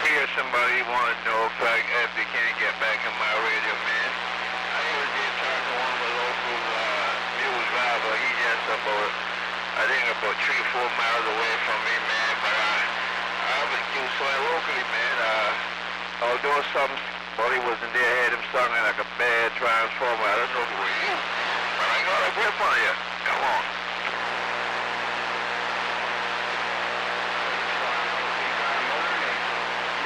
hear somebody want to know if they can't get back in my radio, man. I was just talking to one of the local news driver. He just about, I think about 3 or 4 miles away from me, man. But I was used to it locally, man. Although somebody wasn't there, had him sung like a bad transformer. I don't know who he is.